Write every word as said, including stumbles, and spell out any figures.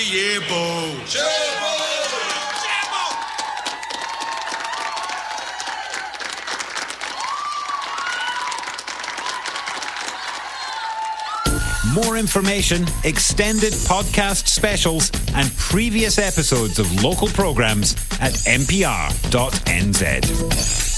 Cheerbo. Cheerbo. More information, extended podcast specials, and previous episodes of local programmes at n p r dot n z.